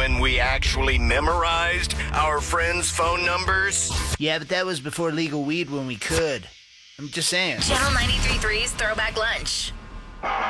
when we actually memorized our friends' phone numbers? Yeah, but that was before legal weed when we could. I'm just saying. Channel 93.3's Throwback Lunch.